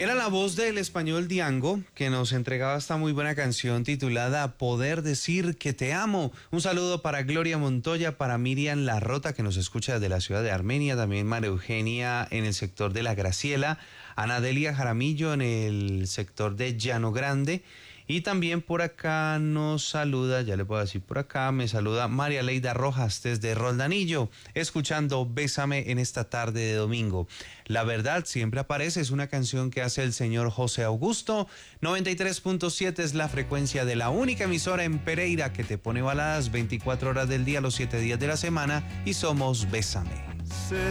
Era la voz del español Diango que nos entregaba esta muy buena canción titulada Poder decir que te amo. Un saludo para Gloria Montoya, para Miriam Larrota que nos escucha desde la ciudad de Armenia, también María Eugenia en el sector de La Graciela, Ana Delia Jaramillo en el sector de Llano Grande. Y también por acá nos saluda, ya le puedo decir por acá, me saluda María Leida Rojas desde Roldanillo, escuchando Bésame en esta tarde de domingo. La verdad siempre aparece, es una canción que hace el señor José Augusto. 93.7 es la frecuencia de la única emisora en Pereira que te pone baladas 24 horas del día, los 7 días de la semana, y somos Bésame.